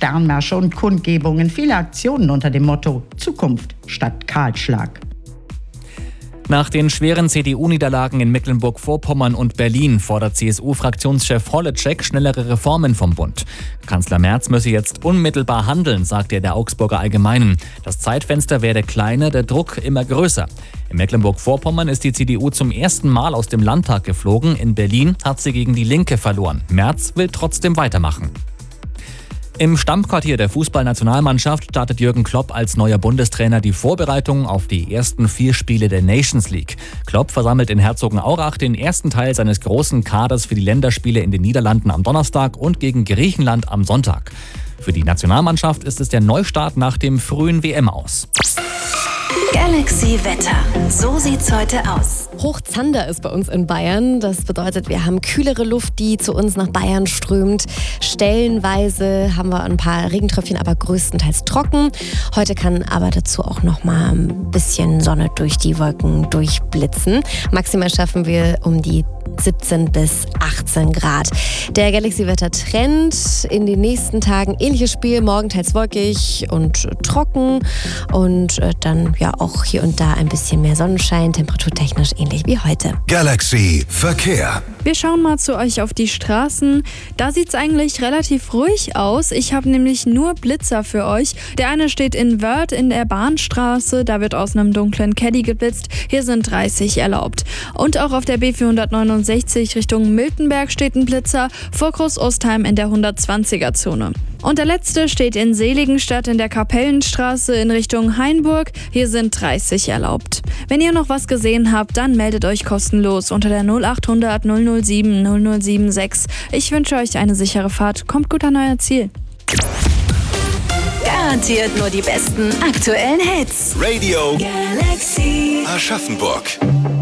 Sternmärsche und Kundgebungen, viele Aktionen unter dem Motto Zukunft statt Kahlschlag. Nach den schweren CDU-Niederlagen in Mecklenburg-Vorpommern und Berlin fordert CSU-Fraktionschef Holleczek schnellere Reformen vom Bund. Kanzler Merz müsse jetzt unmittelbar handeln, sagte er der Augsburger Allgemeinen. Das Zeitfenster werde kleiner, der Druck immer größer. In Mecklenburg-Vorpommern ist die CDU zum ersten Mal aus dem Landtag geflogen. In Berlin hat sie gegen die Linke verloren. Merz will trotzdem weitermachen. Im Stammquartier der Fußballnationalmannschaft startet Jürgen Klopp als neuer Bundestrainer die Vorbereitung auf die ersten 4 Spiele der Nations League. Klopp versammelt in Herzogenaurach den ersten Teil seines großen Kaders für die Länderspiele in den Niederlanden am Donnerstag und gegen Griechenland am Sonntag. Für die Nationalmannschaft ist es der Neustart nach dem frühen WM-Aus. Galaxy Wetter. So sieht's heute aus. Hochzander ist bei uns in Bayern. Das bedeutet, wir haben kühlere Luft, die zu uns nach Bayern strömt. Stellenweise haben wir ein paar Regentröpfchen, aber größtenteils trocken. Heute kann aber dazu auch noch mal ein bisschen Sonne durch die Wolken durchblitzen. Maximal schaffen wir um die 17 bis 18 Grad. Der Galaxy-Wetter-Trend in den nächsten Tagen ähnliches Spiel. Morgen teils wolkig und trocken und dann ja auch hier und da ein bisschen mehr Sonnenschein. Temperaturtechnisch ähnlich wie heute. Galaxy Verkehr. Wir schauen mal zu euch auf die Straßen. Da sieht es eigentlich relativ ruhig aus. Ich habe nämlich nur Blitzer für euch. Der eine steht in Wörth in der Bahnstraße. Da wird aus einem dunklen Caddy geblitzt. Hier sind 30 erlaubt. Und auch auf der B469 Richtung Miltenberg steht ein Blitzer. Vor Groß-Ostheim in der 120er-Zone. Und der letzte steht in Seligenstadt in der Kapellenstraße in Richtung Hainburg. Hier sind 30 erlaubt. Wenn ihr noch was gesehen habt, dann meldet euch kostenlos unter der 0800 007 0076. Ich wünsche euch eine sichere Fahrt. Kommt gut an euer Ziel. Garantiert nur die besten aktuellen Hits. Radio Galaxy. Aschaffenburg.